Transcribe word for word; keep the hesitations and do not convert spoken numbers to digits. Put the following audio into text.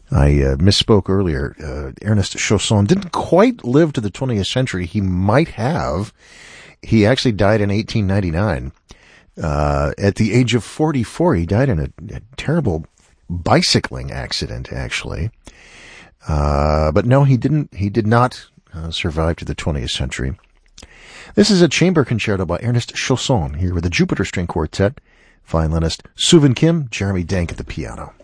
I uh, misspoke earlier. Uh, Ernest Chausson didn't quite live to the twentieth century. He might have. He actually died in eighteen ninety-nine. Uh, at the age of forty-four, he died in a, a terrible bicycling accident, actually. Uh, but no, he didn't, he did not uh, survive to the twentieth century. This is a chamber concerto by Ernest Chausson, here with the Jupiter String Quartet, violinist Suvin Kim, Jeremy Dank at the piano.